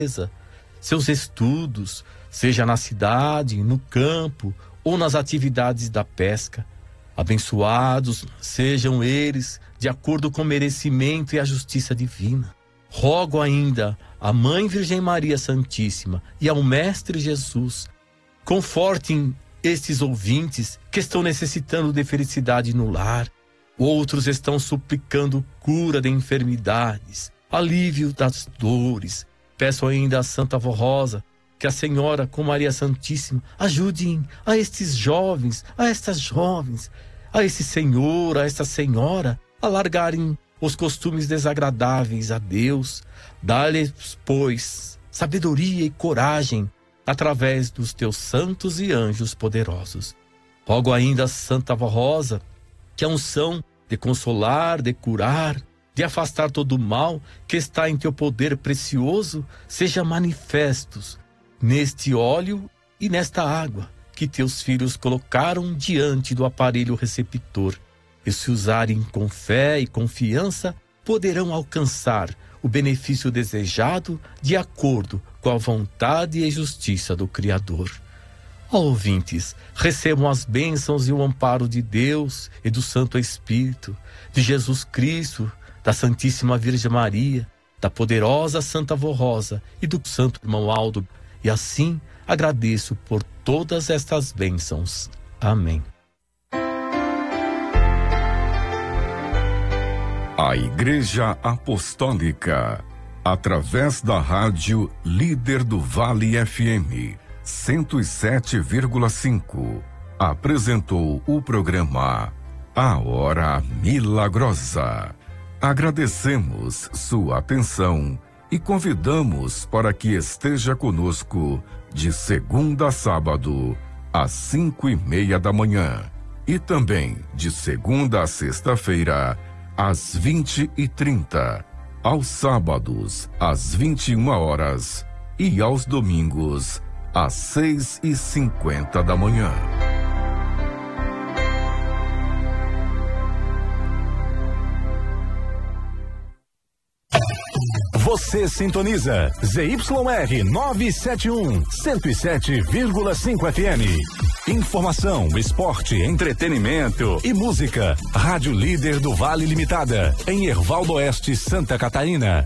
seus estudos, seja na cidade, no campo ou nas atividades da pesca. Abençoados sejam eles de acordo com o merecimento e a justiça divina. Rogo ainda à Mãe Virgem Maria Santíssima e ao Mestre Jesus, confortem estes ouvintes que estão necessitando de felicidade no lar. Outros estão suplicando cura de enfermidades, alívio das dores. Peço ainda a Santa Avó Rosa que a Senhora, com Maria Santíssima, ajudem a estes jovens, a estas jovens, a esse senhor, a esta senhora, a largarem os costumes desagradáveis a Deus. Dá-lhes, pois, sabedoria e coragem através dos teus santos e anjos poderosos. Rogo ainda a Santa Avó Rosa que a unção de consolar, de curar, de afastar todo o mal que está em teu poder precioso seja manifestos neste óleo e nesta água que teus filhos colocaram diante do aparelho receptor. E se usarem com fé e confiança, poderão alcançar o benefício desejado de acordo com a vontade e justiça do Criador. Ó ouvintes, recebam as bênçãos e o amparo de Deus e do Santo Espírito, de Jesus Cristo, da Santíssima Virgem Maria, da poderosa Santa Avó Rosa e do Santo Irmão Aldo. E assim agradeço por todas estas bênçãos. Amém. A Igreja Apostólica, através da rádio Líder do Vale FM 107,5, apresentou o programa A Hora Milagrosa. Agradecemos sua atenção e convidamos para que esteja conosco de segunda a sábado, às 5:30 da manhã, e também de segunda a sexta-feira, às 20h30, aos sábados, às 21h e aos domingos, às 6:50 da manhã. Você sintoniza ZYR 971, 107,5 FM. Informação, esporte, entretenimento e música. Rádio Líder do Vale Limitada, em Hervaldo Oeste, Santa Catarina.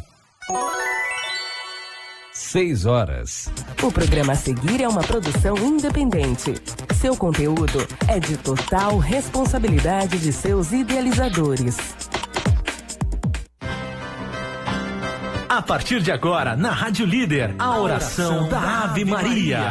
6h. O programa a seguir é uma produção independente. Seu conteúdo é de total responsabilidade de seus idealizadores. A partir de agora, na Rádio Líder, a oração da Ave Maria.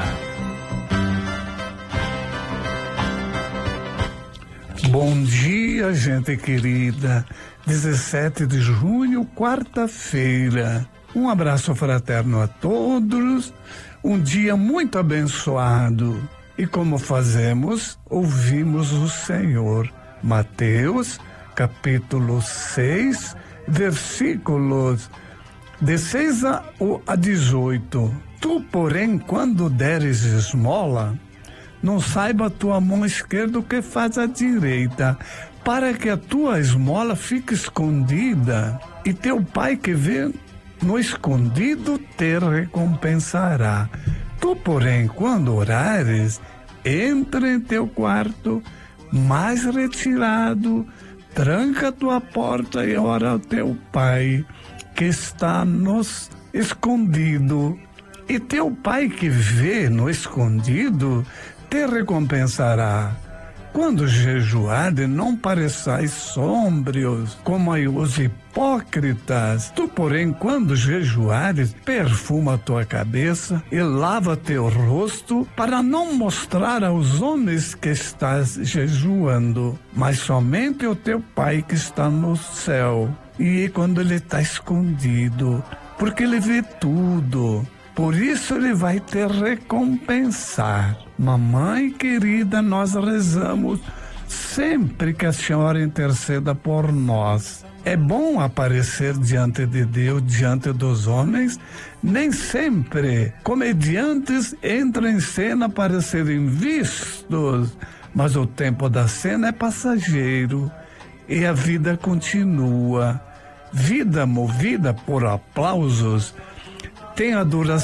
Bom dia, gente querida. 17 de junho, quarta-feira. Um abraço fraterno a todos. Um dia muito abençoado. E como fazemos, ouvimos o Senhor. Mateus, capítulo 6, versículos de 6 a 18. Tu, porém, quando deres esmola, não saiba a tua mão esquerda o que faz a direita, para que a tua esmola fique escondida, e teu pai que vê no escondido te recompensará. Tu, porém, quando orares, entra em teu quarto, mais retirado, tranca a tua porta e ora ao teu pai, que está nos escondido, e teu pai que vê no escondido te recompensará. Quando jejuardes, não pareçais sômbrios, como os hipócritas. Tu, porém, quando jejuares, perfuma a tua cabeça e lava teu rosto, para não mostrar aos homens que estás jejuando, mas somente ao teu pai que está no céu. E quando ele está escondido, porque ele vê tudo, por isso ele vai te recompensar. Mamãe querida, nós rezamos sempre que a senhora interceda por nós. É bom aparecer diante de Deus, diante dos homens. Nem sempre comediantes entram em cena para serem vistos, mas o tempo da cena é passageiro. E a vida continua. Vida movida por aplausos tem a duração